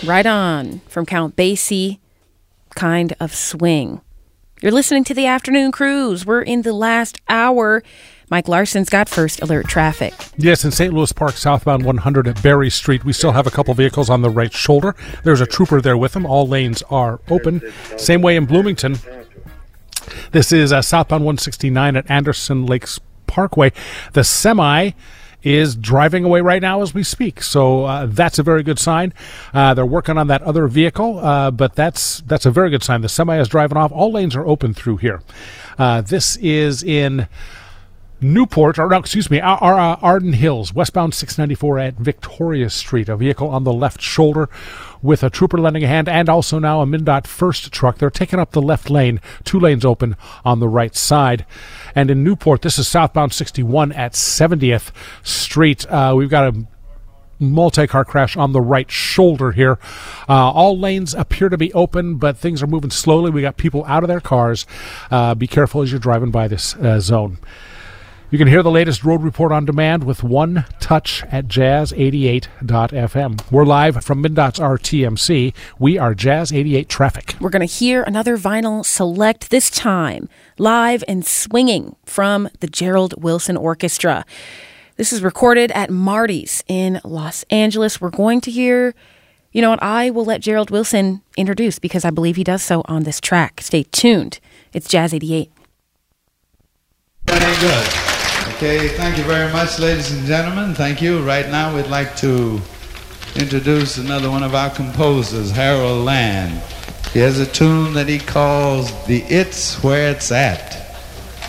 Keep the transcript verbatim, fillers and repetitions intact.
Right on from Count Basie, Kind of Swing. You're listening to the Afternoon Cruise. We're in the last hour. Mike Larson's got first alert traffic. Yes, in Saint Louis Park, southbound one hundred at Berry Street, we still have a couple vehicles on the right shoulder. There's a trooper there with them. All lanes are open. Same way in Bloomington. This is uh, southbound one sixty-nine at Anderson Lakes Parkway. The semi is driving away right now as we speak, so uh, that's a very good sign. Uh, they're working on that other vehicle, uh, but that's that's a very good sign. The semi is driving off. All lanes are open through here. Uh, this is in Newport, or no, excuse me, our, uh, Arden Hills, westbound six ninety-four at Victoria Street. A vehicle on the left shoulder with a trooper lending a hand, and also now a MnDOT first truck. They're taking up the left lane, two lanes open on the right side. And in Newport, this is southbound sixty-one at seventieth Street. Uh, we've got a multi-car crash on the right shoulder here. Uh, all lanes appear to be open, but things are moving slowly. We got people out of their cars. Uh, be careful as you're driving by this uh, zone. You can hear the latest road report on demand with One Touch at jazz eighty-eight dot f m. We're live from MnDOT's R T M C. We are Jazz eighty-eight Traffic. We're going to hear another vinyl select, this time live and swinging from the Gerald Wilson Orchestra. This is recorded at Marty's in Los Angeles. We're going to hear, you know what, I will let Gerald Wilson introduce because I believe he does so on this track. Stay tuned. It's Jazz eighty-eight. That ain't good. Okay, thank you very much, ladies and gentlemen. Thank you. Right now, we'd like to introduce another one of our composers, Harold Land. He has a tune that he calls The It's Where It's At.